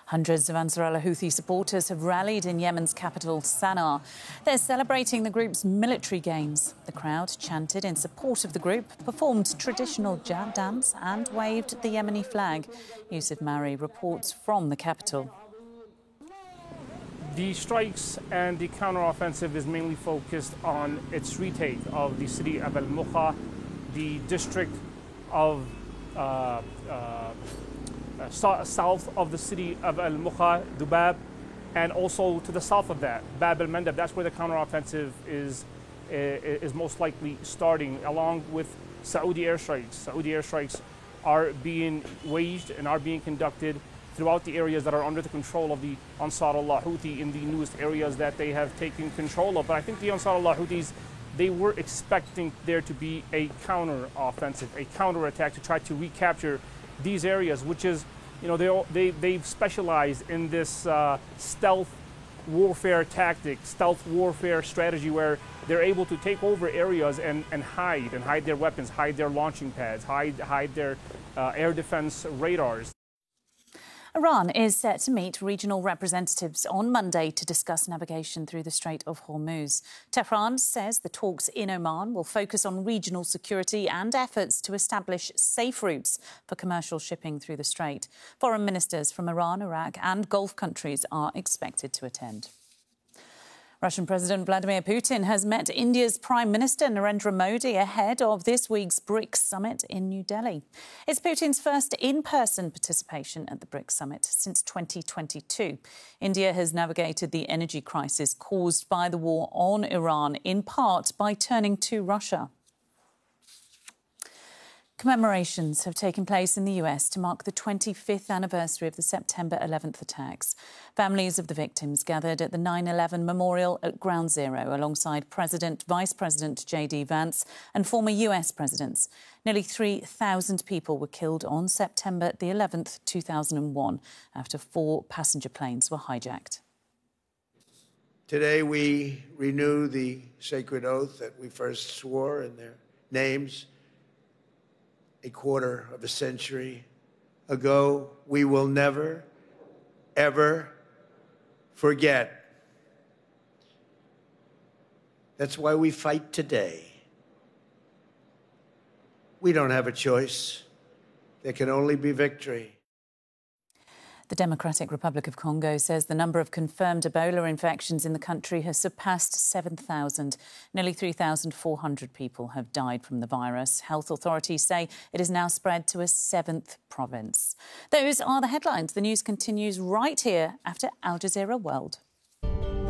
Hundreds of Ansarullah Houthi supporters have rallied in Yemen's capital, Sana'a. They're celebrating the group's military gains. The crowd chanted in support of the group, performed traditional dance and waved the Yemeni flag. Yusuf Mari reports from the capital. The strikes and the counteroffensive is mainly focused on its retake of the city of Al-Mukha, the district of south of the city of Al-Mukha, Dubab, and also to the south of that, Bab al-Mandab. That's where the counteroffensive is most likely starting, along with Saudi airstrikes. Saudi airstrikes are being waged and are being conducted throughout the areas that are under the control of the Ansarullah Houthi in the newest areas that they have taken control of. But I think the Ansarullah Houthis, they were expecting there to be a counter-offensive, a counter-attack to try to recapture these areas, which is, you know, they've specialized in this stealth warfare tactic, stealth warfare strategy, where they're able to take over areas and hide their weapons, hide their launching pads, hide their air defense radars. Iran is set to meet regional representatives on Monday to discuss navigation through the Strait of Hormuz. Tehran says the talks in Oman will focus on regional security and efforts to establish safe routes for commercial shipping through the strait. Foreign ministers from Iran, Iraq and Gulf countries are expected to attend. Russian President Vladimir Putin has met India's Prime Minister Narendra Modi ahead of this week's BRICS summit in New Delhi. It's Putin's first in-person participation at the BRICS summit since 2022. India has navigated the energy crisis caused by the war on Iran, in part by turning to Russia. Commemorations have taken place in the US to mark the 25th anniversary of the September 11th attacks. Families of the victims gathered at the 9/11 Memorial at Ground Zero alongside President, Vice President J.D. Vance and former US presidents. Nearly 3,000 people were killed on September the 11th, 2001, after 4 passenger planes were hijacked. Today we renew the sacred oath that we first swore in their names a quarter of a century ago. We will never, ever forget. That's why we fight today. We don't have a choice. There can only be victory. The Democratic Republic of Congo says the number of confirmed Ebola infections in the country has surpassed 7,000. Nearly 3,400 people have died from the virus. Health authorities say it is now spread to a 7th province. Those are the headlines. The news continues right here after Al Jazeera World.